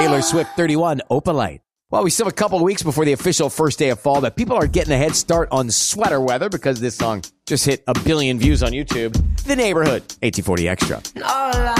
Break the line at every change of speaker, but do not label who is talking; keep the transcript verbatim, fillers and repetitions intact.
Taylor Swift, thirty-one, Open Light. Well, we still have a couple of weeks before the official first day of fall, but people are getting a head start on sweater weather because this song just hit a billion views on YouTube. The Neighborhood, eighteen forty Extra.